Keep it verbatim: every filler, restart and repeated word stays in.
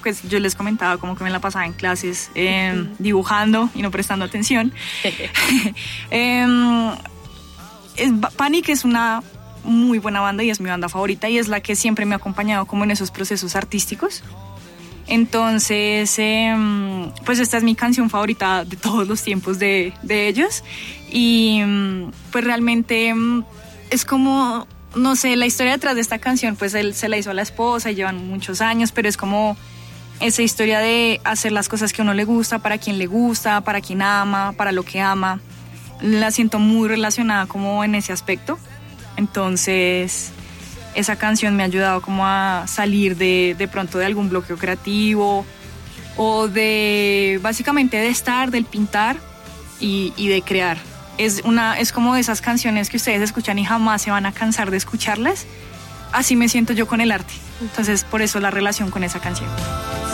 pues yo les comentaba como que me la pasaba en clases eh, dibujando y no prestando atención. eh, es, Panic es una muy buena banda y es mi banda favorita y es la que siempre me ha acompañado como en esos procesos artísticos. Entonces, eh, pues esta es mi canción favorita de todos los tiempos de, de ellos y pues realmente es como, no sé, la historia detrás de esta canción, pues él se la hizo a la esposa y llevan muchos años, pero es como esa historia de hacer las cosas que a uno le gusta, para quien le gusta, para quien ama, para lo que ama. La siento muy relacionada como en ese aspecto. Entonces, esa canción me ha ayudado como a salir de, de pronto de algún bloqueo creativo o de, básicamente de estar, del pintar y, y de crear. Es, una, es como de esas canciones que ustedes escuchan y jamás se van a cansar de escucharlas. Así me siento yo con el arte. Entonces, por eso la relación con esa canción.